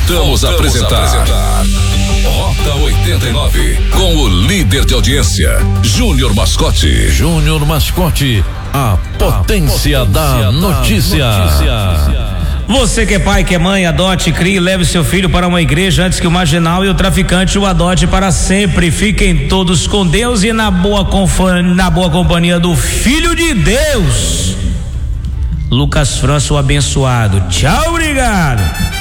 Voltamos a apresentar Rota 89, com o líder de audiência, Júnior Mascote. Júnior Mascote, a potência da notícia. Você que é pai, que é mãe, adote, crie e leve seu filho para uma igreja antes que o marginal e o traficante o adote para sempre. Fiquem todos com Deus e na boa companhia do Filho de Deus, Lucas Franço, o abençoado. Tchau, obrigado.